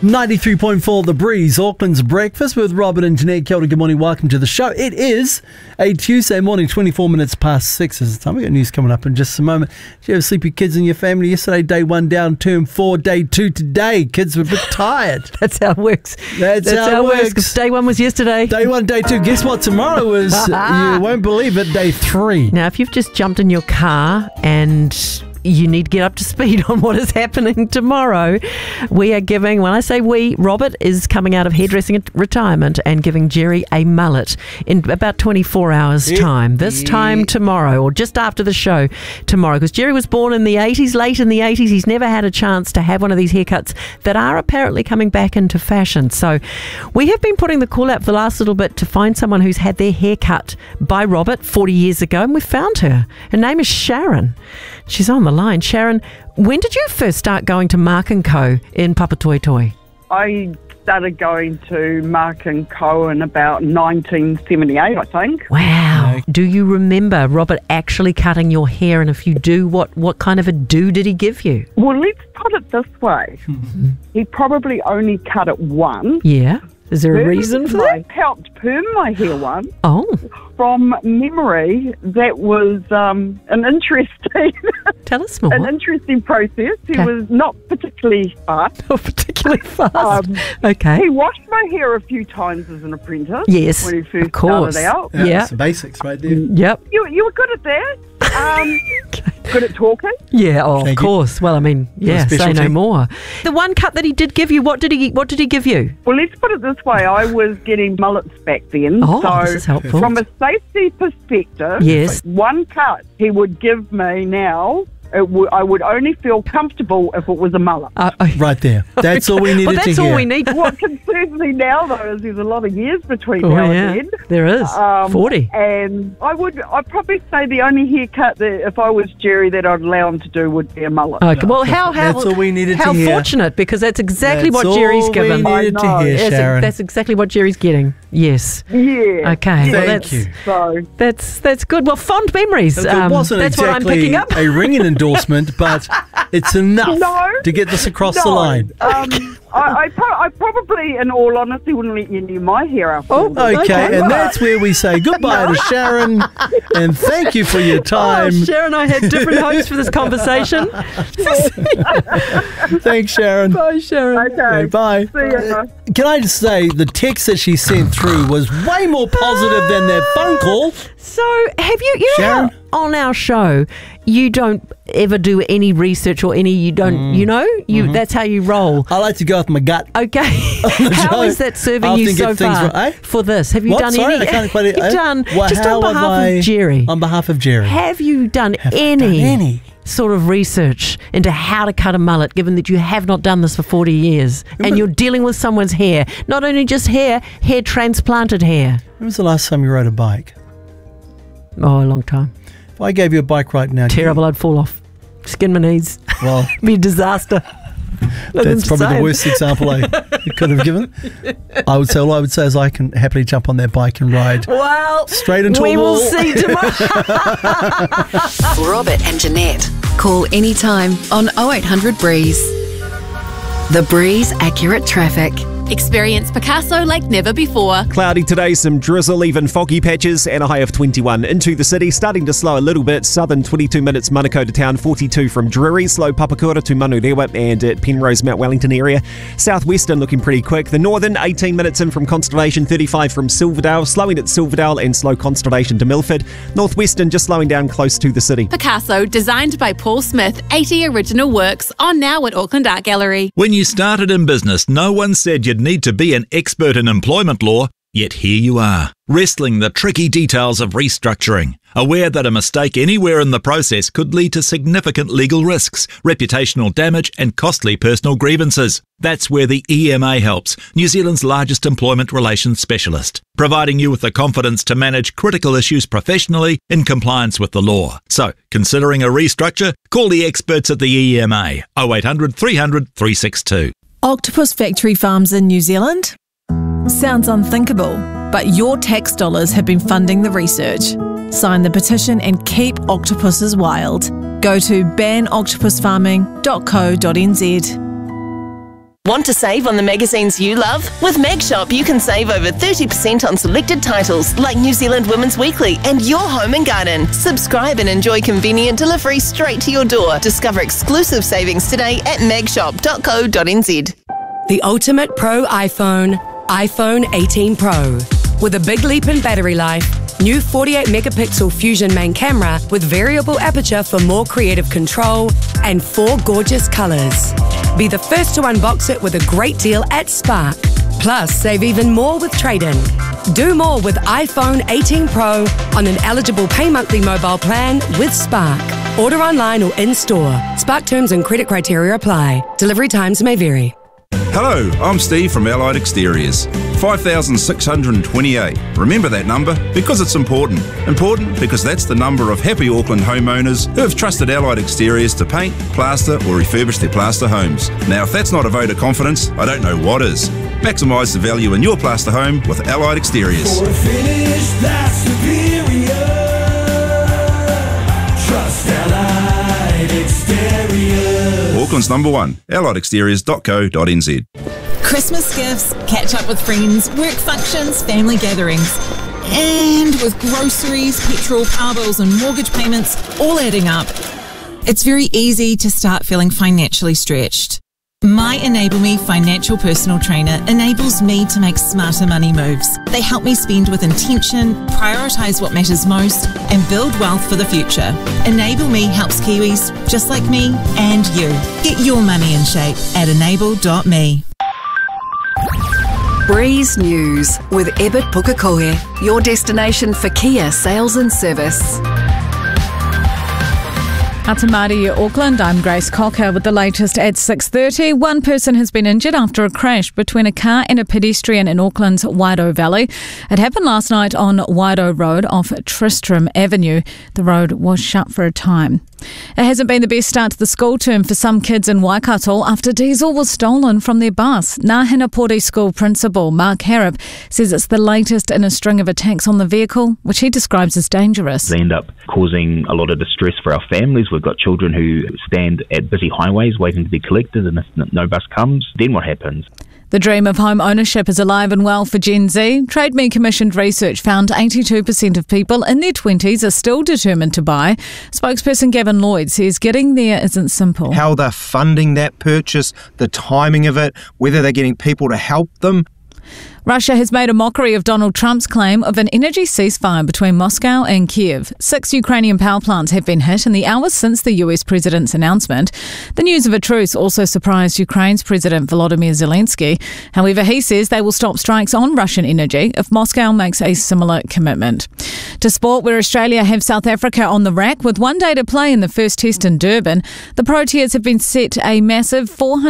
93.4 The Breeze, Auckland's breakfast with Robert and Jeanette. Kia ora, good morning, welcome to the show. It is a Tuesday morning, 24 minutes past 6 is the time. We've got news coming up in just a moment. Do you have sleepy kids in your family? Yesterday, day 1 down, term 4, day 2 today. Kids were a bit tired. That's how it works. That's how it works. 'Cause day 1 was yesterday. Day 1, day 2. Guess what? Tomorrow is, you won't believe it, day 3. Now, if you've just jumped in your car and you need to get up to speed on what is happening tomorrow, we are giving, when I say we, Robert is coming out of hairdressing retirement and giving Jerry a mullet in about 24 hours time. This time tomorrow, or just after the show tomorrow, because Jerry was born in the 80s, late in the 80s. He's never had a chance to have one of these haircuts that are apparently coming back into fashion. So we have been putting the call out for the last little bit to find someone who's had their hair cut by Robert 40 years ago, and we found her. Her name is Sharon. She's on the line. Sharon, when did you first start going to Mark & Co. in Papatoetoe? I started going to Mark & Co. in about 1978, I think. Wow. Do you remember Robert actually cutting your hair? And if you do, what kind of a do did he give you? Well, let's put it this way. He probably only cut it once. Yeah. Is there a reason for that? I helped perm my hair once. Oh. From memory, that was an interesting... Tell us more. An interesting process. He was not particularly fast. Not particularly fast. Okay. He washed my hair a few times as an apprentice. Yes, when he first of course. started out. Yeah, Yeah. that's the basics right there. Yep. You were good at that. Good at talking. Yeah, of Thank you. course. Well, I mean, yeah, say specialty. no more. The one cut that he did give you, what did he give you? Well, let's put it this way. I was getting mullets back then. Oh, so this is helpful. from a safety perspective, Yes. one cut he would give me now, I would only feel comfortable if it was a mullet. Right there. That's all we needed Well, to that's hear. all we need. What concerns me now, though, is there's a lot of years between Oh, now yeah. and then. There is. 40. And I'd probably say the only haircut that, if I was Jerry, that I'd allow him to do would be a mullet. Okay. Well, how That's all we needed how to hear. fortunate, because that's exactly That's what Jerry's all given. we needed to I know. hear, Sharon. That's exactly what Jerry's getting. Yes. Yeah. Okay. Well, Thank that's you. So that's good. Well, fond memories. It wasn't that's what I'm exactly picking up. a ringing endorsement, but it's enough No. to get this across the No. line. I probably, in all honesty, wouldn't let you near my hair after all this. Okay, and that's where we say goodbye to Sharon, and thank you for your Oh, time. Sharon, I had different hopes for this conversation. Thanks, Sharon. Bye, Sharon. Okay, bye. See ya. Can I just say, the text that she sent through was way more positive than that phone call. So, have you know Sharon? how on our show, you don't ever do any research or any, you don't, you know, that's how you roll. I like to go with my gut. Okay. the How show. is that serving I you often so get things far right, eh? for this? Have you What? done Sorry, any? I can't quite. You've done, just how on have behalf I- of Jerry. On behalf of Jerry. Have you done Have I any, done any? sort of research into how to cut a mullet, given that you have not done this for 40 years and you're dealing with someone's hair? Not only just hair transplanted hair. When was the last time you rode a bike? Oh, a long time. If I gave you a bike right now, Terrible, I'd fall off. Skin my knees. well, Be a disaster. that's probably the worst example I could have given. I would say, all I would say is I can happily jump on that bike and ride Well, straight into we a wall. will see tomorrow. Robert and Jeanette. Call anytime on 0800 Breeze. The Breeze Accurate Traffic. Experience Picasso like never before. Cloudy today, some drizzle, even foggy patches, and a high of 21. Into the city, starting to slow a little bit. Southern 22 minutes, Manukau to town, 42 from Drury. Slow Papakura to Manurewa and at Penrose, Mount Wellington area. Southwestern looking pretty quick. The northern, 18 minutes in from Constellation, 35 from Silverdale. Slowing at Silverdale and slow Constellation to Milford. Northwestern just slowing down close to the city. Picasso, designed by Paul Smith, 80 original works, on now at Auckland Art Gallery. When you started in business, no one said you'd need to be an expert in employment law, yet here you are, wrestling the tricky details of restructuring, aware that a mistake anywhere in the process could lead to significant legal risks, reputational damage and costly personal grievances. That's where the EMA helps, New Zealand's largest employment relations specialist, providing you with the confidence to manage critical issues professionally in compliance with the law. So, considering a restructure? Call the experts at the EMA, 0800 300 362. Octopus factory farms in New Zealand? Sounds unthinkable, but your tax dollars have been funding the research. Sign the petition and keep octopuses wild. Go to banoctopusfarming.co.nz. Want to save on the magazines you love? With Magshop, you can save over 30% on selected titles like New Zealand Women's Weekly and Your Home and Garden. Subscribe and enjoy convenient delivery straight to your door. Discover exclusive savings today at magshop.co.nz. The ultimate pro iPhone 18 Pro. With a big leap in battery life, new 48 megapixel Fusion main camera with variable aperture for more creative control, and 4 gorgeous colours. Be the first to unbox it with a great deal at Spark. Plus, save even more with trade-in. Do more with iPhone 18 Pro on an eligible pay monthly mobile plan with Spark. Order online or in-store. Spark terms and credit criteria apply. Delivery times may vary. Hello, I'm Steve from Allied Exteriors. 5,628. Remember that number because it's important. Important because that's the number of happy Auckland homeowners who have trusted Allied Exteriors to paint, plaster or refurbish their plaster homes. Now, if that's not a vote of confidence, I don't know what is. Maximise the value in your plaster home with Allied Exteriors. For a finish that's superior, trust Allied Exteriors. Auckland's number one, alliedexteriors.co.nz. Christmas gifts, catch up with friends, work functions, family gatherings. And with groceries, petrol, car bills and mortgage payments all adding up, it's very easy to start feeling financially stretched. My Enable Me financial personal trainer enables me to make smarter money moves. They help me spend with intention, prioritise what matters most, and build wealth for the future. Enable Me helps Kiwis just like me and you. Get your money in shape at enable.me. Breeze News with Ebert Pukekohe, your destination for Kia sales and service. Atamari, Auckland, I'm Grace Cocker with the latest at 6:30. One person has been injured after a crash between a car and a pedestrian in Auckland's Waido Valley. It happened last night on Waido Road off Tristram Avenue. The road was shut for a time. It hasn't been the best start to the school term for some kids in Waikato after diesel was stolen from their bus. Nahinapori School Principal Mark Harrop says it's the latest in a string of attacks on the vehicle, which he describes as dangerous. They end up causing a lot of distress for our families. We've got children who stand at busy highways waiting to be collected, and if no bus comes, then what happens? The dream of home ownership is alive and well for Gen Z. Trade Me commissioned research found 82% of people in their 20s are still determined to buy. Spokesperson Gavin Lloyd says getting there isn't simple. How they're funding that purchase, the timing of it, whether they're getting people to help them. Russia has made a mockery of Donald Trump's claim of an energy ceasefire between Moscow and Kiev. 6 Ukrainian power plants have been hit in the hours since the US president's announcement. The news of a truce also surprised Ukraine's President Volodymyr Zelensky. However, he says they will stop strikes on Russian energy if Moscow makes a similar commitment. To sport, where Australia have South Africa on the rack with 1 day to play in the first test in Durban, the Proteas have been set a massive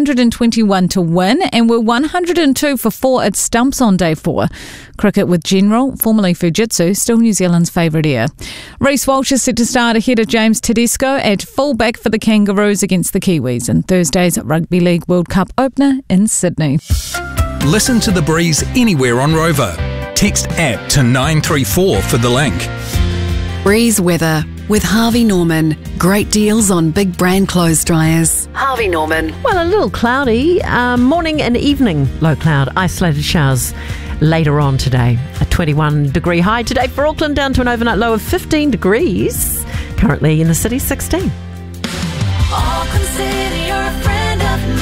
421 to win and were 102 for 4 at stumps on day 4. Cricket with General, formerly Fujitsu, still New Zealand's favourite heir. Reece Walsh is set to start ahead of James Tedesco at fullback for the Kangaroos against the Kiwis in Thursday's Rugby League World Cup opener in Sydney. Listen to The Breeze anywhere on Rover. Text app to 934 for the link. Breeze weather with Harvey Norman. Great deals on big brand clothes dryers. Harvey Norman. Well, a little cloudy, morning and evening, low cloud, isolated showers later on today. A 21-degree high today for Auckland, down to an overnight low of 15 degrees. Currently in the city, 16. Auckland City, you're a friend of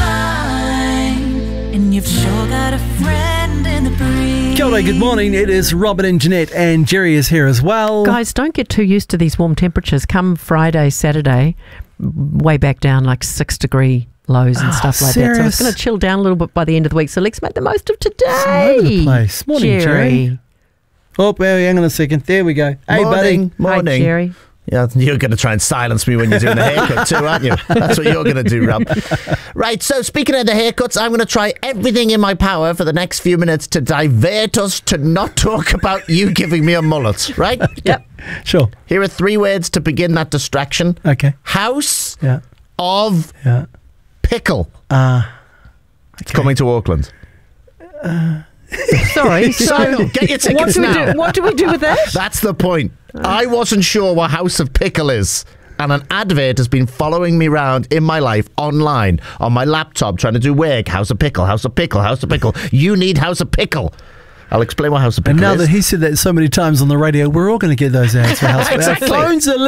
mine, and you've sure got a friend in the breeze. Kia ora, good morning. It is Robert and Jeanette, and Jerry is here as well. Guys, don't get too used to these warm temperatures. Come Friday, Saturday, way back down like 6-degree lows and stuff like that. So it's going to chill down a little bit by the end of the week. So let's make the most of today. All over the place. Morning, Jerry. Oh, well, hang on a second. There we go. Hey, morning, buddy. Morning. Hi, Jerry. Yeah, you're going to try and silence me when you're doing the haircut too, aren't you? That's what you're going to do, Rob. Right, so speaking of the haircuts, I'm going to try everything in my power for the next few minutes to divert us to not talk about you giving me a mullet, right? Yep. Sure. Here are 3 words to begin that distraction. Okay. House of Pickle. It's coming to Auckland. Sorry. So get your tickets now. What do we do with that? That's the point. I wasn't sure what House of Pickle is. and an advert has been following me around in my life online on my laptop trying to do work. House of Pickle, House of Pickle, House of Pickle. You need House of Pickle. I'll explain what House of Pickle is. And now that he said that so many times on the radio, we're all going to get those ads for House of Pickle. Exactly. Our phones are